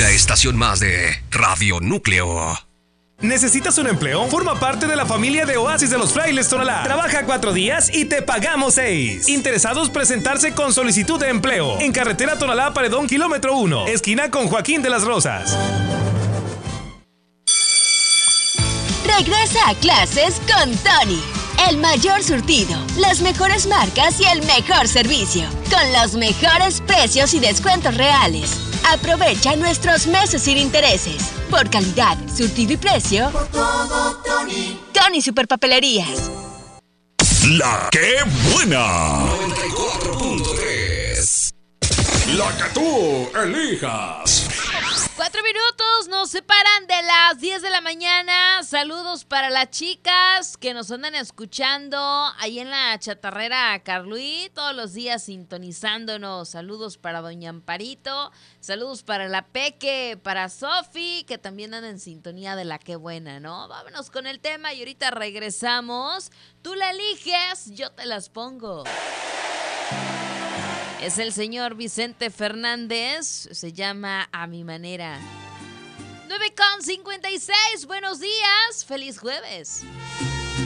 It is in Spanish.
Una estación más de Radio Núcleo. ¿Necesitas un empleo? Forma parte de la familia de Oasis de los Frailes Tonalá. Trabaja 4 días y te pagamos 6. Interesados presentarse con solicitud de empleo. En carretera Tonalá Paredón, kilómetro 1. Esquina con Joaquín de las Rosas. Regresa a clases con Tony. El mayor surtido, las mejores marcas y el mejor servicio. Con los mejores precios y descuentos reales. Aprovecha nuestros meses sin intereses. Por calidad, surtido y precio. Por todo, Tony. Tony Superpapelerías. La que buena. 94.3. La que tú elijas. 4 minutos nos separan de las 10 de la mañana. Saludos para las chicas que nos andan escuchando ahí en la chatarrera Carluí, todos los días sintonizándonos. Saludos para Doña Amparito, saludos para la Peque, para Sofi, que también anda en sintonía de la que buena, ¿no? Vámonos con el tema y ahorita regresamos. Tú la eliges, yo te las pongo. Es el señor Vicente Fernández, se llama A Mi Manera. 9:56, buenos días, feliz jueves.